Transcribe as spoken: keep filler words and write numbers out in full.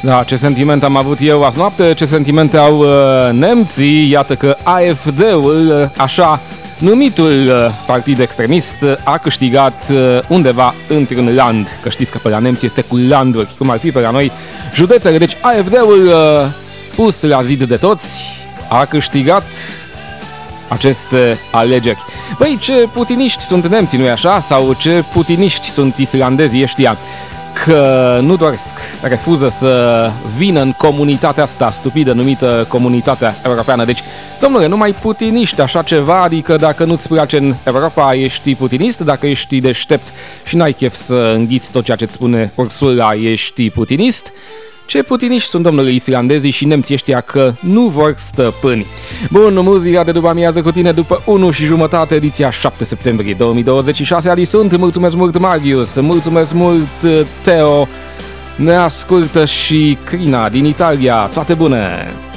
Da, ce sentiment am avut eu azi noapte, ce sentimente au uh, nemții, iată că A F D-ul, uh, așa numitul uh, partid extremist, uh, a câștigat uh, undeva într-un land, că știți că pe la nemți este cu landuri, cum ar fi pe la noi județele, deci A F D-ul uh, pus la zid de toți a câștigat aceste alegeri. Băi, ce putiniști sunt nemții, nu-i așa? Sau ce putiniști sunt islandezii ăștia? Că nu doresc, refuză să vină în comunitatea asta stupidă numită Comunitatea Europeană. Deci, domnule, numai putiniști așa ceva, adică dacă nu-ți place în Europa, ești putinist, dacă ești deștept și n-ai chef să înghiți tot ceea ce-ți spune Ursula, ești putinist. Ce putiniști sunt, domnule, islandezii și nemții ăștia că nu vor stăpâni. Bun, muzica de după amiază cu tine după unu și jumătate, ediția șapte septembrie două mii douăzeci și șase. Adi sunt, mulțumesc mult Marius, mulțumesc mult Teo, ne ascultă și Crina din Italia, toate bune!